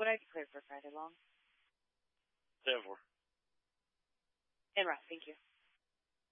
What I declared for Friday long. 7-4. And Ross, thank you.